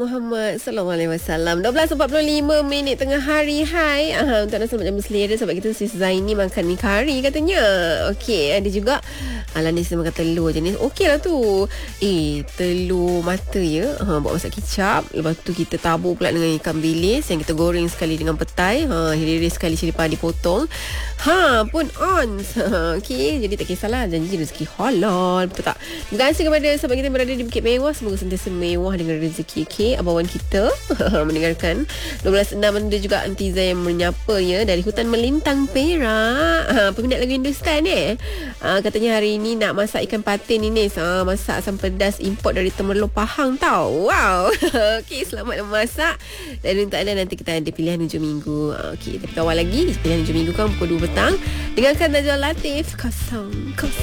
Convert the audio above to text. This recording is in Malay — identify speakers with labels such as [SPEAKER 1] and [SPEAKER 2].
[SPEAKER 1] Muhammad sallallahu alaihi wasallam. 12.45 minit tengah hari. Hai. Untuk nak selamat jamu selera sebab kita sis Zaini makan ni kari katanya. Okey, ada juga Alani sama kata telur jenis okey lah tu. Telur mata ya. Buat masak kicap. Lepas tu kita tabur pula dengan ikan bilis yang kita goreng sekali dengan petai. Iris sekali cili padi potong. Pun on. Okey, jadi tak kisahlah, janji rezeki halal. Betul tak? Terima kasih kepada sahabat kita berada di Bukit Mewah. Semoga sentiasa mewah dengan rezeki. Okay, abawan kita mendengarkan 12.6. Ada juga Antiza yang menyapa ya dari hutan melintang Perak. Peminat lagu Hindustan katanya hari ini nak masak ikan patin ni Nis. Masak asam pedas import dari Temerloh Pahang tau. Wow. Okay, selamat memasak. Dan untuk anda nanti kita ada pilihan hujung minggu. Okay, tapi awal lagi pilihan hujung minggu kan pukul 2 petang. Dengarkan Najwa Latif 0-0.